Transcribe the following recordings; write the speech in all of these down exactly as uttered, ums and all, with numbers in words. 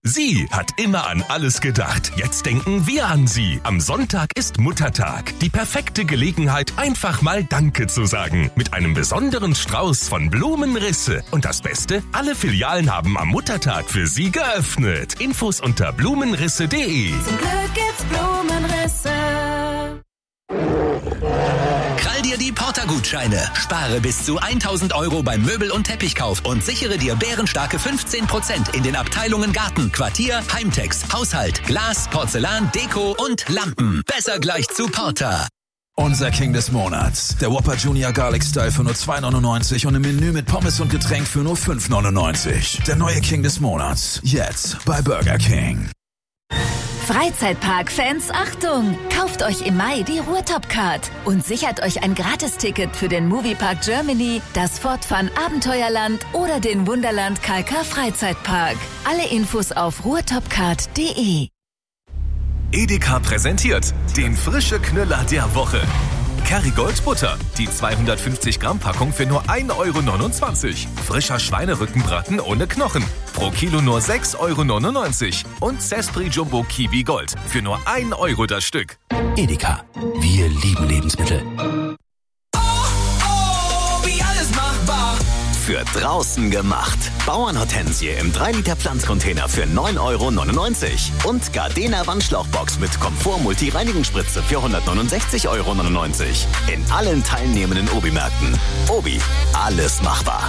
Sie hat immer an alles gedacht. Jetzt denken wir an Sie. Am Sonntag ist Muttertag. Die perfekte Gelegenheit, einfach mal Danke zu sagen. Mit einem besonderen Strauß von Blumenrisse. Und das Beste, alle Filialen haben am Muttertag für Sie geöffnet. Infos unter blumenrisse punkt de. Zum Glück gibt's Blumenrisse. Krall dir die Porter-Gutscheine. Spare bis zu tausend Euro beim Möbel- und Teppichkauf und sichere dir bärenstarke fünfzehn Prozent in den Abteilungen Garten, Quartier, Heimtex, Haushalt, Glas, Porzellan, Deko und Lampen. Besser gleich zu Porter. Unser King des Monats. Der Whopper Junior Garlic Style für nur zwei neunundneunzig und im Menü mit Pommes und Getränk für nur fünf neunundneunzig. Der neue King des Monats. Jetzt bei Burger King. Freizeitpark-Fans, Achtung! Kauft euch im Mai die Ruhrtop-Card und sichert euch ein Gratisticket für den Moviepark Germany, das Fort Fun Abenteuerland oder den Wunderland K K Freizeitpark. Alle Infos auf ruhrtopcard punkt de. Edeka präsentiert den frische Knüller der Woche. Kerrygold Butter, die zweihundertfünfzig Gramm Packung für nur ein Euro neunundzwanzig. Frischer Schweinerückenbraten ohne Knochen, pro Kilo nur sechs Euro neunundneunzig. Und Zespri Jumbo Kiwi Gold für nur ein Euro das Stück. Edeka. Wir lieben Lebensmittel. Oh, oh, wie alles machbar. Für draußen gemacht. Bauernhortensie im drei Liter Pflanzcontainer für neun Euro neunundneunzig. Und Gardena Wandschlauchbox mit Komfort-Multi-Reinigungsspritze für hundertneunundsechzig Euro neunundneunzig. In allen teilnehmenden Obi-Märkten. Obi, alles machbar.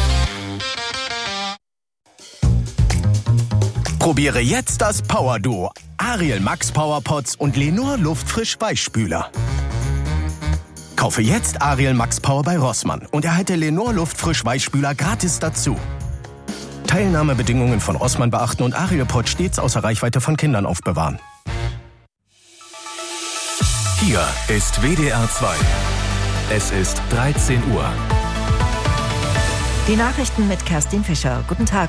Probiere jetzt das Power Duo. Ariel Max Power Pots und Lenor Luftfrisch Weichspüler. Kaufe jetzt Ariel Max Power bei Rossmann und erhalte Lenor Luftfrisch Weichspüler gratis dazu. Teilnahmebedingungen von Rossmann beachten und Ariel Pot stets außer Reichweite von Kindern aufbewahren. Hier ist W D R zwei. Es ist dreizehn Uhr. Die Nachrichten mit Kerstin Fischer. Guten Tag.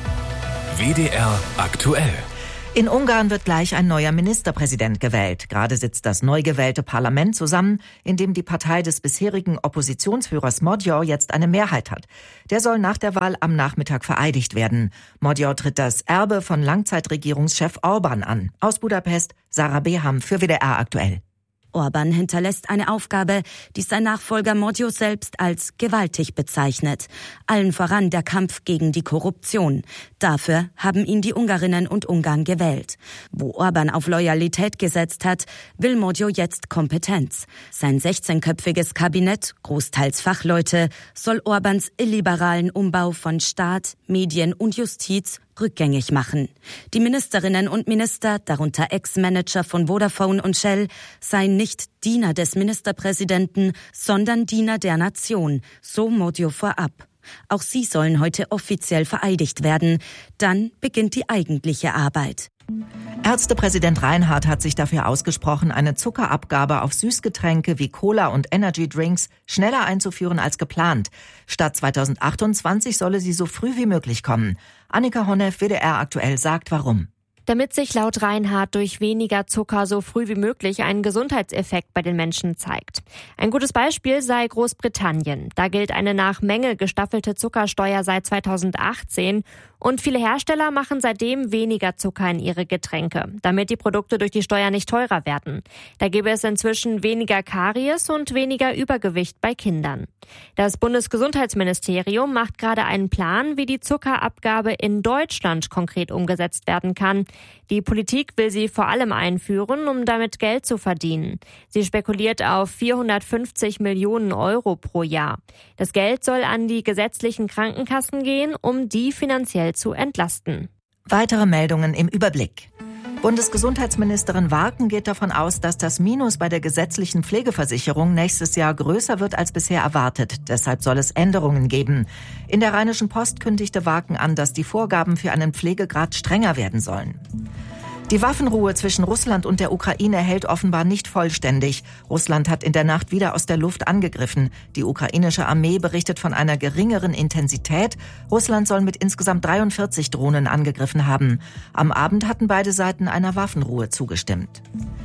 W D R aktuell. In Ungarn wird gleich ein neuer Ministerpräsident gewählt. Gerade sitzt das neu gewählte Parlament zusammen, in dem die Partei des bisherigen Oppositionsführers Magyar jetzt eine Mehrheit hat. Der soll nach der Wahl am Nachmittag vereidigt werden. Magyar tritt das Erbe von Langzeitregierungschef Orbán an. Aus Budapest, Sarah Beham für W D R aktuell. Orbán hinterlässt eine Aufgabe, die sein Nachfolger Magyar selbst als gewaltig bezeichnet. Allen voran der Kampf gegen die Korruption. Dafür haben ihn die Ungarinnen und Ungarn gewählt. Wo Orbán auf Loyalität gesetzt hat, will Magyar jetzt Kompetenz. Sein sechzehnköpfiges Kabinett, großteils Fachleute, soll Orbáns illiberalen Umbau von Staat, Medien und Justiz rückgängig machen. Die Ministerinnen und Minister, darunter Ex-Manager von Vodafone und Shell, seien nicht Diener des Ministerpräsidenten, sondern Diener der Nation, so Magyar vorab. Auch sie sollen heute offiziell vereidigt werden. Dann beginnt die eigentliche Arbeit. Ärztepräsident Reinhardt hat sich dafür ausgesprochen, eine Zuckerabgabe auf Süßgetränke wie Cola und Energy-Drinks schneller einzuführen als geplant. Statt zweitausendachtundzwanzig solle sie so früh wie möglich kommen. Annika Honneff, W D R aktuell, sagt warum. Damit sich laut Reinhardt durch weniger Zucker so früh wie möglich ein Gesundheitseffekt bei den Menschen zeigt. Ein gutes Beispiel sei Großbritannien. Da gilt eine nach Menge gestaffelte Zuckersteuer seit zweitausendachtzehn und viele Hersteller machen seitdem weniger Zucker in ihre Getränke, damit die Produkte durch die Steuer nicht teurer werden. Da gäbe es inzwischen weniger Karies und weniger Übergewicht bei Kindern. Das Bundesgesundheitsministerium macht gerade einen Plan, wie die Zuckerabgabe in Deutschland konkret umgesetzt werden kann. Die Politik will sie vor allem einführen, um damit Geld zu verdienen. Sie spekuliert auf vierhundertfünfzig Millionen Euro pro Jahr. Das Geld soll an die gesetzlichen Krankenkassen gehen, um die finanziell zu entlasten. Weitere Meldungen im Überblick. Bundesgesundheitsministerin Warken geht davon aus, dass das Minus bei der gesetzlichen Pflegeversicherung nächstes Jahr größer wird als bisher erwartet. Deshalb soll es Änderungen geben. In der Rheinischen Post kündigte Warken an, dass die Vorgaben für einen Pflegegrad strenger werden sollen. Die Waffenruhe zwischen Russland und der Ukraine hält offenbar nicht vollständig. Russland hat in der Nacht wieder aus der Luft angegriffen. Die ukrainische Armee berichtet von einer geringeren Intensität. Russland soll mit insgesamt dreiundvierzig Drohnen angegriffen haben. Am Abend hatten beide Seiten einer Waffenruhe zugestimmt.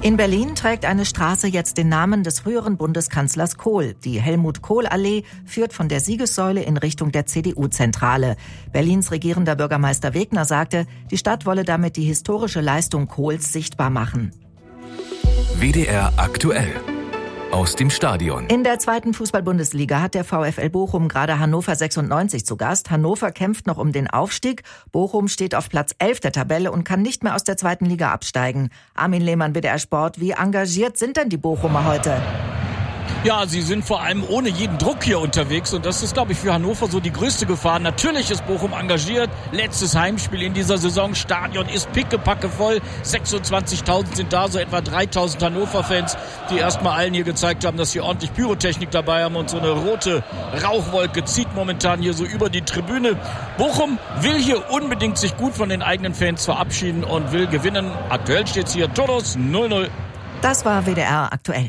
In Berlin trägt eine Straße jetzt den Namen des früheren Bundeskanzlers Kohl. Die Helmut-Kohl-Allee führt von der Siegessäule in Richtung der C D U-Zentrale. Berlins regierender Bürgermeister Wegner sagte, die Stadt wolle damit die historische Leistung Kohls sichtbar machen. W D R aktuell. Aus dem Stadion. In der zweiten Fußball-Bundesliga hat der VfL Bochum gerade Hannover sechsundneunzig zu Gast. Hannover kämpft noch um den Aufstieg. Bochum steht auf Platz elf der Tabelle und kann nicht mehr aus der zweiten Liga absteigen. Armin Lehmann, W D R Sport. Wie engagiert sind denn die Bochumer heute? Ja, sie sind vor allem ohne jeden Druck hier unterwegs und das ist, glaube ich, für Hannover so die größte Gefahr. Natürlich ist Bochum engagiert. Letztes Heimspiel in dieser Saison. Stadion ist pickepacke voll. sechsundzwanzigtausend sind da, so etwa dreitausend Hannover-Fans, die erstmal allen hier gezeigt haben, dass sie ordentlich Pyrotechnik dabei haben und so eine rote Rauchwolke zieht momentan hier so über die Tribüne. Bochum will hier unbedingt sich gut von den eigenen Fans verabschieden und will gewinnen. Aktuell steht es hier Todos null null. Das war W D R aktuell.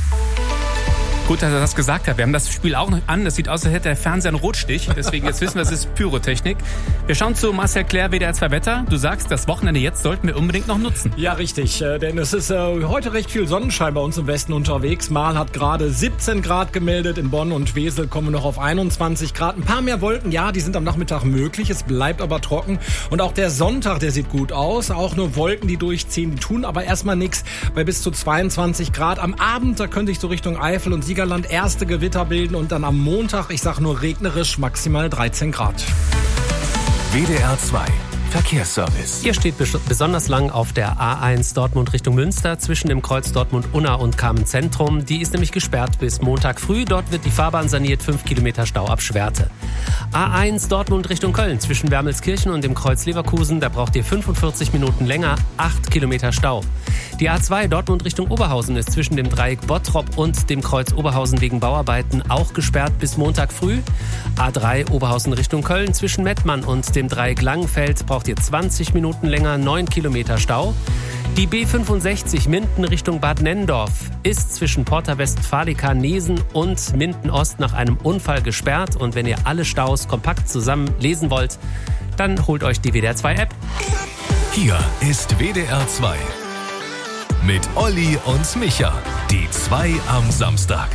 Gut, dass er das gesagt hat. Wir haben das Spiel auch noch an. Das sieht aus, als hätte der Fernseher einen Rotstich. Deswegen jetzt wissen wir, es ist Pyrotechnik. Wir schauen zu Marcel Claire, W D R zwei Wetter. Du sagst, das Wochenende jetzt sollten wir unbedingt noch nutzen. Ja, richtig. Denn es ist äh, heute recht viel Sonnenschein bei uns im Westen unterwegs. Marl hat gerade siebzehn Grad gemeldet. In Bonn und Wesel kommen wir noch auf einundzwanzig Grad. Ein paar mehr Wolken, ja, die sind am Nachmittag möglich. Es bleibt aber trocken. Und auch der Sonntag, der sieht gut aus. Auch nur Wolken, die durchziehen, die tun aber erstmal nichts. Bei bis zu zweiundzwanzig Grad. Am Abend, da könnte ich so Richtung Eifel und Siegerland erste Gewitter bilden und dann am Montag, ich sag nur regnerisch, maximal dreizehn Grad. W D R zwei Verkehrsservice. Hier steht bes- besonders lang auf der A eins Dortmund Richtung Münster zwischen dem Kreuz Dortmund-Unna und Kamen-Zentrum. Die ist nämlich gesperrt bis Montag früh. Dort wird die Fahrbahn saniert, fünf Kilometer Stau ab Schwerte. A eins Dortmund Richtung Köln zwischen Wermelskirchen und dem Kreuz Leverkusen. Da braucht ihr fünfundvierzig Minuten länger, acht Kilometer Stau. Die A zwei Dortmund Richtung Oberhausen ist zwischen dem Dreieck Bottrop und dem Kreuz Oberhausen wegen Bauarbeiten auch gesperrt bis Montag früh. A drei Oberhausen Richtung Köln zwischen Mettmann und dem Dreieck Langenfeld braucht ihr zwanzig Minuten länger, neun Kilometer Stau. Die B fünfundsechzig Minden Richtung Bad Nennendorf ist zwischen Porta Westfalica-Nesen und Minden-Ost nach einem Unfall gesperrt. Und wenn ihr alle Staus kompakt zusammen lesen wollt, dann holt euch die W D R zwei App. Hier ist W D R zwei. Mit Olli und Micha. Die zwei am Samstag.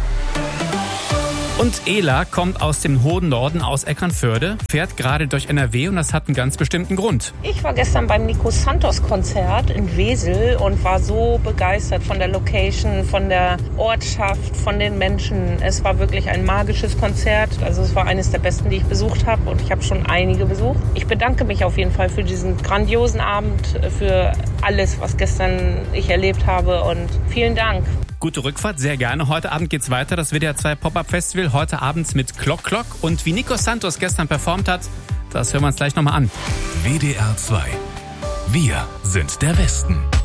Und Ela kommt aus dem hohen Norden, aus Eckernförde, fährt gerade durch N R W und das hat einen ganz bestimmten Grund. Ich war gestern beim Nico Santos Konzert in Wesel und war so begeistert von der Location, von der Ortschaft, von den Menschen. Es war wirklich ein magisches Konzert. Also es war eines der besten, die ich besucht habe und ich habe schon einige besucht. Ich bedanke mich auf jeden Fall für diesen grandiosen Abend, für alles, was gestern ich erlebt habe und vielen Dank. Gute Rückfahrt, sehr gerne. Heute Abend geht's weiter, das W D R zwei Pop-Up Festival. Heute Abend mit Clock Clock. Und wie Nico Santos gestern performt hat, das hören wir uns gleich nochmal an. W D R zwei. Wir sind der Westen.